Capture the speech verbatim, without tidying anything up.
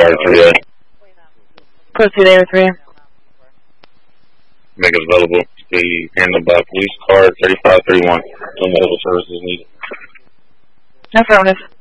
car three A. Proceed A three. Make it available to be handled by police car thirty-five thirty-one. No medical services needed. Affirmative.